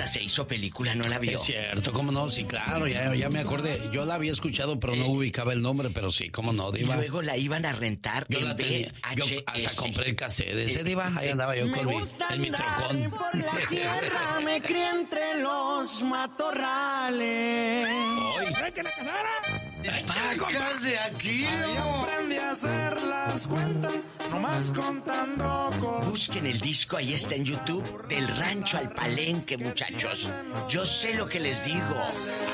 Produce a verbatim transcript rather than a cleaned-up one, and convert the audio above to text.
se hizo película, ¿no la vio? Es cierto, ¿cómo no? Sí, claro, ya, ya me acordé. Yo la había escuchado, pero no ubicaba el nombre, pero sí, ¿cómo no, Diva? Y luego la iban a rentar yo en la tenía, V H S. yo hasta compré el cassette de ese, Diva. Ahí andaba yo me con mi, gusta en mi andar trocón. por la sierra, me crié entre los matorrales. ¡Ay! que la casara! ¡Vacas de aquí! Ahí aprendí a hacer las cuentas, nomás contando cosas. Busquen el disco, ahí está en YouTube, Del Rancho al Palenque, muchachos. Yo sé lo que les digo.